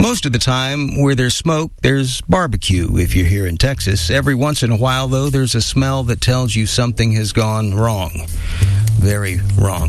Most of the time, where there's smoke, there's barbecue if you're here in Texas. Every once in a while, though, there's a smell that tells you something has gone wrong. Very wrong.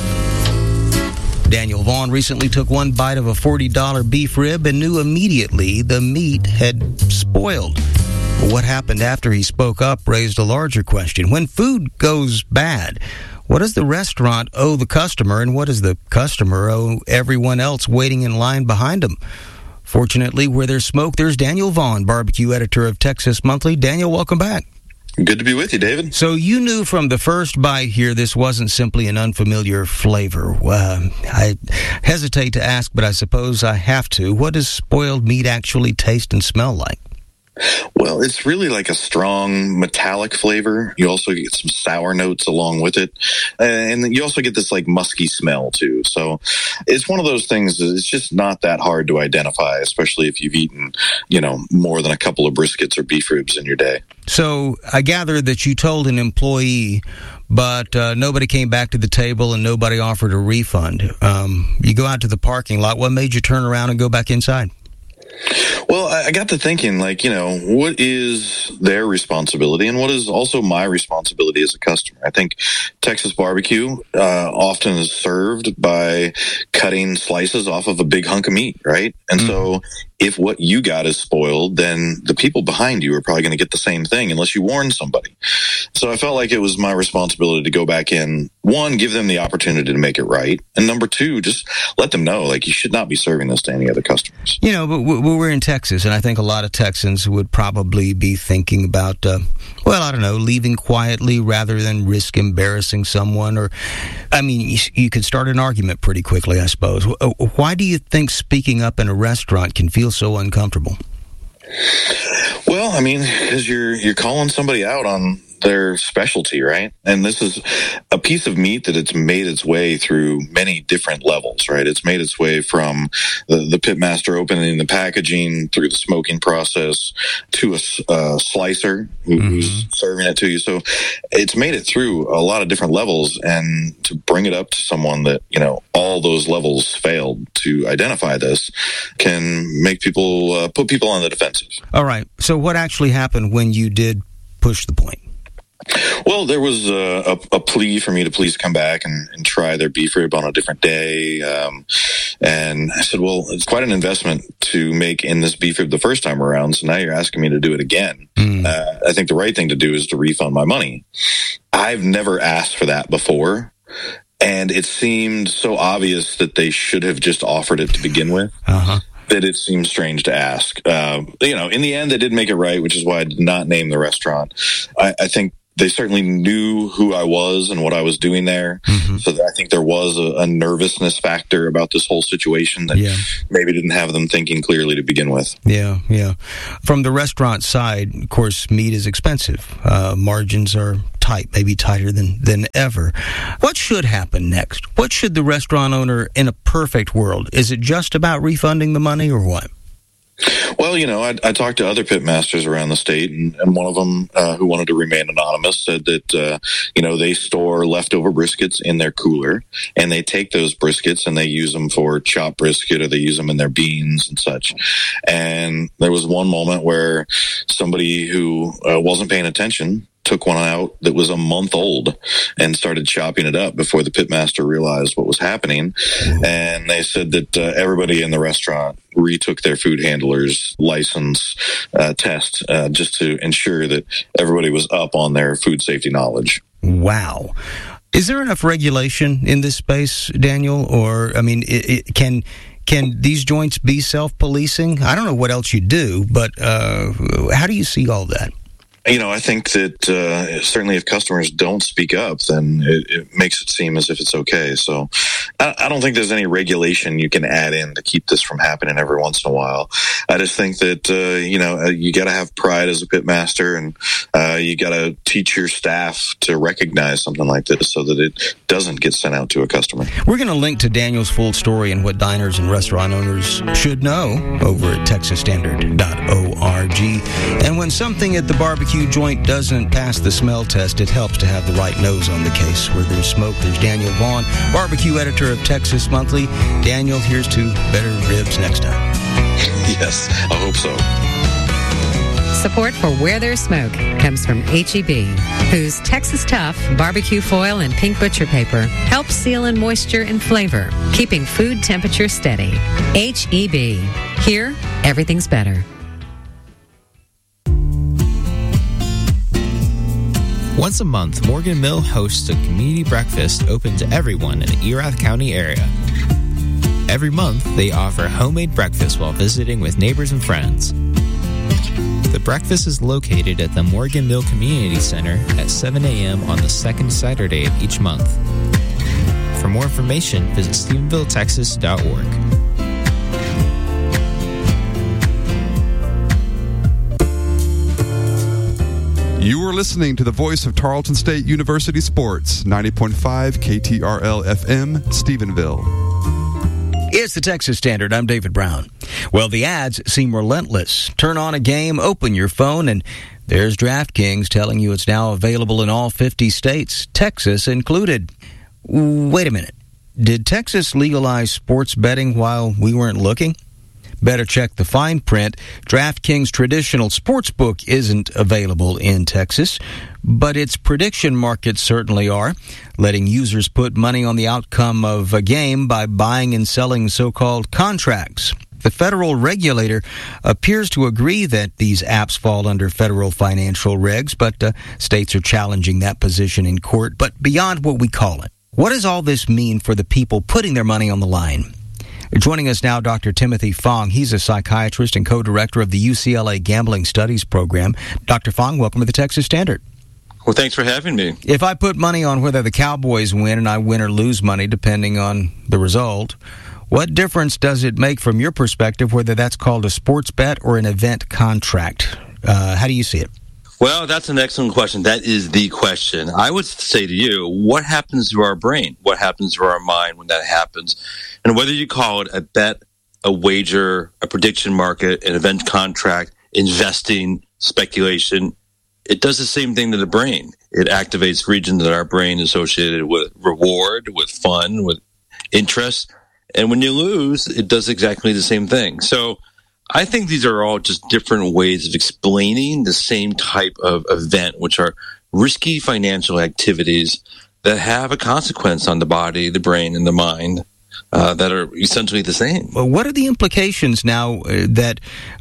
Daniel Vaughn recently took one bite of a $40 beef rib and knew immediately the meat had spoiled. What happened after he spoke up raised a larger question. When food goes bad, what does the restaurant owe the customer, and what does the customer owe everyone else waiting in line behind them? Fortunately, where there's smoke, there's Daniel Vaughn, barbecue editor of Texas Monthly. Daniel, welcome back. Good to be with you, David. So you knew from the first bite here this wasn't simply an unfamiliar flavor. I hesitate to ask, but I suppose I have to. What does spoiled meat actually taste and smell like? Well, it's really like a strong metallic flavor. You also get some sour notes along with it. And you also get this like musky smell too. So it's one of those things that it's just not that hard to identify, especially if you've eaten, more than a couple of briskets or beef ribs in your day. So I gather that you told an employee, but nobody came back to the table and nobody offered a refund. You go out to the parking lot. What made you turn around and go back inside? Well, I got to thinking, what is their responsibility and what is also my responsibility as a customer? I think Texas barbecue often is served by cutting slices off of a big hunk of meat, right? And so if what you got is spoiled, then the people behind you are probably going to get the same thing unless you warn somebody. So I felt like it was my responsibility to go back in, one, give them the opportunity to make it right, and number two, just let them know, you should not be serving this to any other customers. But we're in Texas, and I think a lot of Texans would probably be thinking about, leaving quietly rather than risk embarrassing someone. You could start an argument pretty quickly, I suppose. Why do you think speaking up in a restaurant can feel so uncomfortable? Well, because you're calling somebody out on their specialty, right? And this is a piece of meat that it's made its way through many different levels, right? It's made its way from the pitmaster opening the packaging through the smoking process to a slicer who's serving it to you. So it's made it through a lot of different levels, and to bring it up to someone that, all those levels failed to identify this can make people put people on the defensive. All right. So what actually happened when you did push the point? Well, there was a plea for me to please come back and try their beef rib on a different day. And I said, well, it's quite an investment to make in this beef rib the first time around. So now you're asking me to do it again. I think the right thing to do is to refund my money. I've never asked for that before. And it seemed so obvious that they should have just offered it to begin with. That it seems strange to ask. In the end, they did make it right, which is why I did not name the restaurant. I think they certainly knew who I was and what I was doing there. So I think there was a nervousness factor about this whole situation that maybe didn't have them thinking clearly to begin with. Yeah. From the restaurant side, of course, meat is expensive. Margins are tight, maybe tighter than ever. What should happen next? What should the restaurant owner in a perfect world? Is it just about refunding the money or what? Well, I talked to other pitmasters around the state, and one of them who wanted to remain anonymous said that, they store leftover briskets in their cooler, and they take those briskets and they use them for chopped brisket, or they use them in their beans and such. And there was one moment where somebody who wasn't paying attention took one out that was a month old and started chopping it up before the pitmaster realized what was happening. And they said that everybody in the restaurant retook their food handler's license test just to ensure that everybody was up on their food safety knowledge. Wow. Is there enough regulation in this space, Daniel? Or, can these joints be self-policing? I don't know what else you do, but how do you see all that? I think that certainly if customers don't speak up, then it makes it seem as if it's okay. So I don't think there's any regulation you can add in to keep this from happening every once in a while. I just think that, you got to have pride as a pitmaster, and you got to teach your staff to recognize something like this so that it doesn't get sent out to a customer. We're going to link to Daniel's full story and what diners and restaurant owners should know over at texasstandard.org. And when something at the barbecue joint doesn't pass the smell test, it helps to have the right nose on the case. Where there's smoke, there's Daniel Vaughn, barbecue editor of Texas Monthly. Daniel, here's to better ribs next time. Yes, I hope so. Support for Where There's Smoke comes from H-E-B, whose Texas Tough barbecue foil and pink butcher paper helps seal in moisture and flavor, keeping food temperature steady. H-E-B. Here, everything's better. Once a month, Morgan Mill hosts a community breakfast open to everyone in the Erath County area. Every month, they offer homemade breakfast while visiting with neighbors and friends. The breakfast is located at the Morgan Mill Community Center at 7 a.m. on the second Saturday of each month. For more information, visit StephenvilleTexas.org. You are listening to the voice of Tarleton State University Sports, 90.5 KTRL-FM, Stephenville. It's the Texas Standard. I'm David Brown. Well, the ads seem relentless. Turn on a game, open your phone, and there's DraftKings telling you it's now available in all 50 states, Texas included. Wait a minute. Did Texas legalize sports betting while we weren't looking? Better check the fine print. DraftKings traditional sportsbook isn't available in Texas, but its prediction markets certainly are, letting users put money on the outcome of a game by buying and selling so-called contracts. The federal regulator appears to agree that these apps fall under federal financial regs, but states are challenging that position in court. But beyond what we call it, what does all this mean for the people putting their money on the line? Joining us now, Dr. Timothy Fong. He's a psychiatrist and co-director of the UCLA Gambling Studies Program. Dr. Fong, welcome to the Texas Standard. Well, thanks for having me. If I put money on whether the Cowboys win and I win or lose money, depending on the result, what difference does it make from your perspective whether that's called a sports bet or an event contract? How do you see it? Well, that's an excellent question. That is the question. I would say to you, what happens to our brain? What happens to our mind when that happens? And whether you call it a bet, a wager, a prediction market, an event contract, investing, speculation, it does the same thing to the brain. It activates regions in our brain associated with reward, with fun, with interest. And when you lose, it does exactly the same thing. So I think these are all just different ways of explaining the same type of event, which are risky financial activities that have a consequence on the body, the brain, and the mind that are essentially the same. Well, what are the implications now that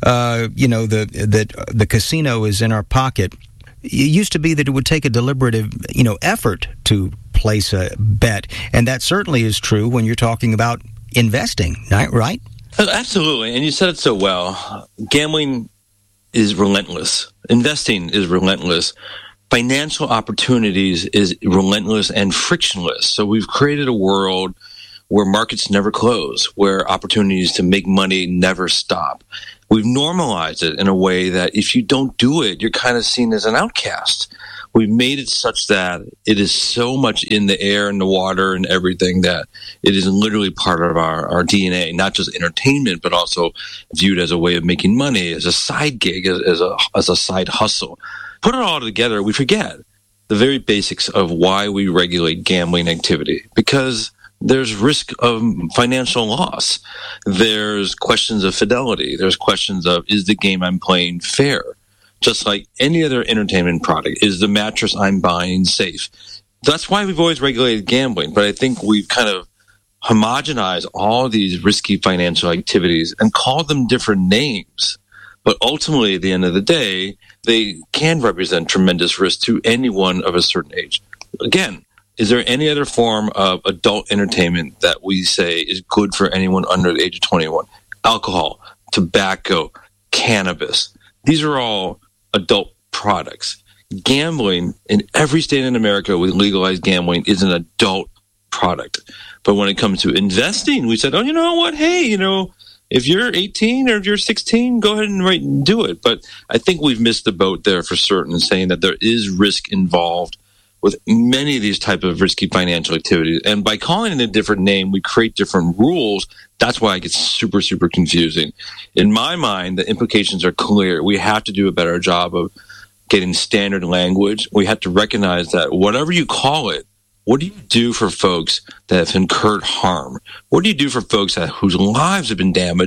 the casino is in our pocket? It used to be that it would take a deliberative, effort to place a bet, and that certainly is true when you're talking about investing, right? Absolutely, and you said it so well. Gambling is relentless. Investing is relentless. Financial opportunities is relentless and frictionless. So we've created a world where markets never close, where opportunities to make money never stop. We've normalized it in a way that if you don't do it, you're kind of seen as an outcast. We've made it such that it is so much in the air and the water and everything that it is literally part of our DNA, not just entertainment, but also viewed as a way of making money, as a side gig, as a side hustle. Put it all together, we forget the very basics of why we regulate gambling activity, because there's risk of financial loss. There's questions of fidelity. There's questions of, is the game I'm playing fair? Just like any other entertainment product, is the mattress I'm buying safe? That's why we've always regulated gambling. But I think we've kind of homogenized all these risky financial activities and called them different names. But ultimately, at the end of the day, they can represent tremendous risk to anyone of a certain age. Again, is there any other form of adult entertainment that we say is good for anyone under the age of 21? Alcohol, tobacco, cannabis. These are all adult products. Gambling in every state in America with legalized gambling is an adult product. But when it comes to investing, we said, oh, you know what? Hey, if you're 18 or if you're 16, go ahead and do it. But I think we've missed the boat there for certain, saying that there is risk involved with many of these type of risky financial activities. And by calling it a different name, we create different rules. That's why it gets super, super confusing. In my mind, the implications are clear. We have to do a better job of getting standard language. We have to recognize that whatever you call it, what do you do for folks that have incurred harm? What do you do for folks whose lives have been damaged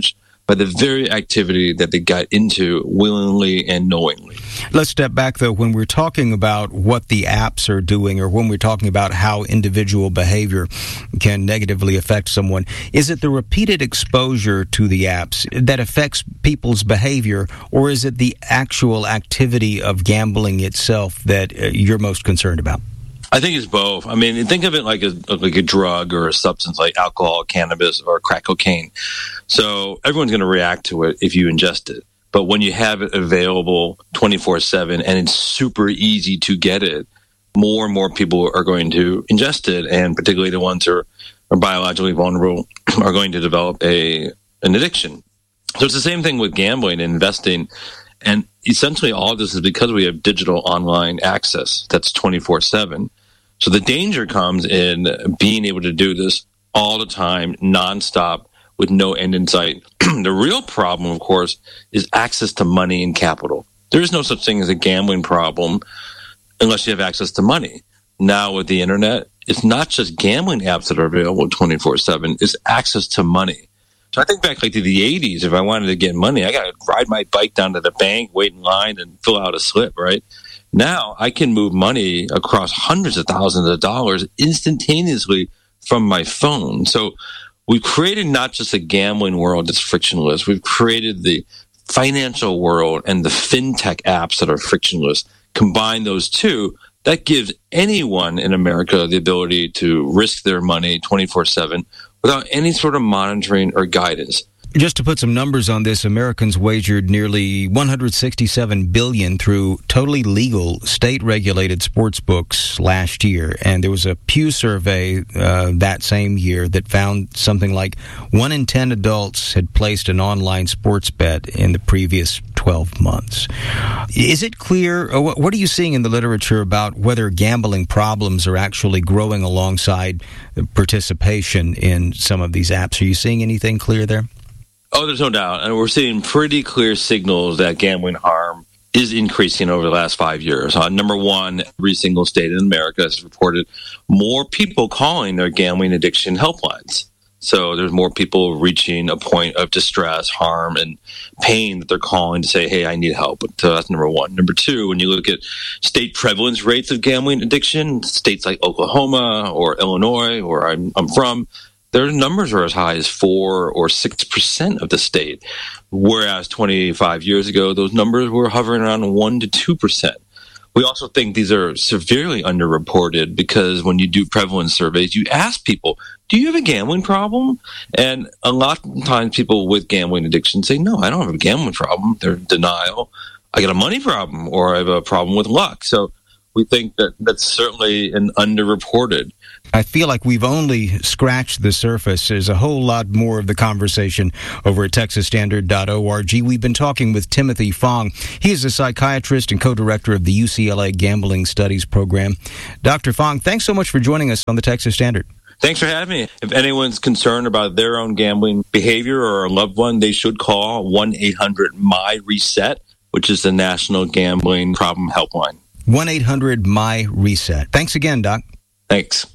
by the very activity that they got into willingly and knowingly. Let's step back, though. When we're talking about what the apps are doing, or when we're talking about how individual behavior can negatively affect someone, is it the repeated exposure to the apps that affects people's behavior, or is it the actual activity of gambling itself that you're most concerned about? I think it's both. I mean, think of it like a drug or a substance like alcohol, cannabis, or crack cocaine. So everyone's going to react to it if you ingest it. But when you have it available 24/7 and it's super easy to get it, more and more people are going to ingest it, and particularly the ones who are biologically vulnerable are going to develop an addiction. So it's the same thing with gambling and investing. And essentially all of this is because we have digital online access that's 24/7. So the danger comes in being able to do this all the time, nonstop, with no end in sight. The real problem, of course, is access to money and capital. There is no such thing as a gambling problem unless you have access to money. Now with the internet, it's not just gambling apps that are available 24/7, it's access to money. So I think back to the 80s, if I wanted to get money, I got to ride my bike down to the bank, wait in line, and fill out a slip, right? Now I can move money across hundreds of thousands of dollars instantaneously from my phone. So we've created not just a gambling world that's frictionless. We've created the financial world and the fintech apps that are frictionless. Combine those two, that gives anyone in America the ability to risk their money 24/7 without any sort of monitoring or guidance. Just to put some numbers on this, Americans wagered nearly $167 billion through totally legal state-regulated sports books last year. And there was a Pew survey that same year that found something like 1 in 10 adults had placed an online sports bet in the previous 12 months. Is it clear, or what are you seeing in the literature about whether gambling problems are actually growing alongside participation in some of these apps? Are you seeing anything clear there? Oh, there's no doubt. And we're seeing pretty clear signals that gambling harm is increasing over the last 5 years. Number one, every single state in America has reported more people calling their gambling addiction helplines. So there's more people reaching a point of distress, harm, and pain that they're calling to say, hey, I need help. So that's number one. Number two, when you look at state prevalence rates of gambling addiction, states like Oklahoma or Illinois, where I'm from, their numbers are as high as 4 or 6% of the state, whereas 25 years ago, those numbers were hovering around 1 to 2%. We also think these are severely underreported because when you do prevalence surveys, you ask people, do you have a gambling problem? And a lot of times people with gambling addiction say, no, I don't have a gambling problem. They're in denial. I got a money problem, or I have a problem with luck. So we think that that's certainly an underreported. I feel like we've only scratched the surface. There's a whole lot more of the conversation over at TexasStandard.org. We've been talking with Timothy Fong. He is a psychiatrist and co-director of the UCLA Gambling Studies Program. Dr. Fong, thanks so much for joining us on the Texas Standard. Thanks for having me. If anyone's concerned about their own gambling behavior or a loved one, they should call 1-800-MY-RESET, which is the National Gambling Problem Helpline. 1-800-MY-RESET. Thanks again, Doc. Thanks.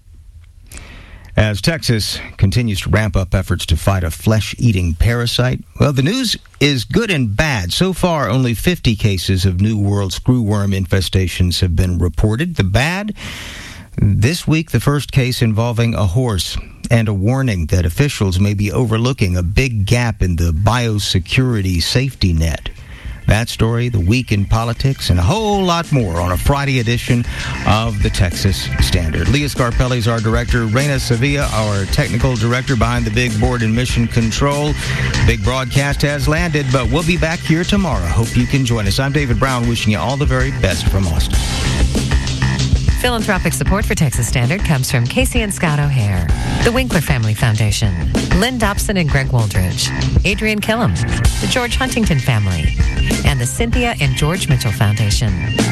As Texas continues to ramp up efforts to fight a flesh-eating parasite, well, the news is good and bad. So far, only 50 cases of New World screwworm infestations have been reported. The bad, this week, the first case involving a horse, and a warning that officials may be overlooking a big gap in the biosecurity safety net. That story, the week in politics, and a whole lot more on a Friday edition of the Texas Standard. Leah Scarpelli is our director. Reina Sevilla, our technical director behind the big board and mission control. Big broadcast has landed, but we'll be back here tomorrow. Hope you can join us. I'm David Brown, wishing you all the very best from Austin. Philanthropic support for Texas Standard comes from Casey and Scott O'Hare, the Winkler Family Foundation, Lynn Dobson and Greg Wooldridge, Adrian Killam, the George Huntington Family, and the Cynthia and George Mitchell Foundation.